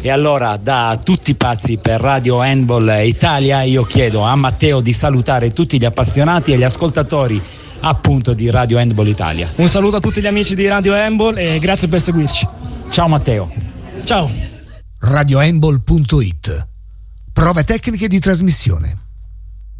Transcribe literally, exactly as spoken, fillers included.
E allora, da tutti pazzi per Radio Handball Italia, io chiedo a Matteo di salutare tutti gli appassionati e gli ascoltatori appunto di Radio Handball Italia. Un saluto a tutti gli amici di Radio Handball e grazie per seguirci. Ciao Matteo. Ciao. radiohandball punto it. Prove tecniche di trasmissione.